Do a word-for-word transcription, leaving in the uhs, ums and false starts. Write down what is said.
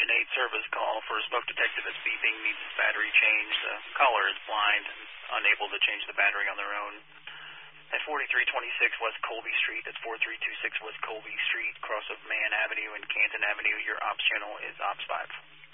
Station eight service call for a smoke detector that's beeping, needs its battery changed. The caller is blind and unable to change the battery on their own. At forty-three twenty-six West Colby Street, that's forty-three twenty-six West Colby Street, cross of Mann Avenue and Canton Avenue, your ops channel is ops five.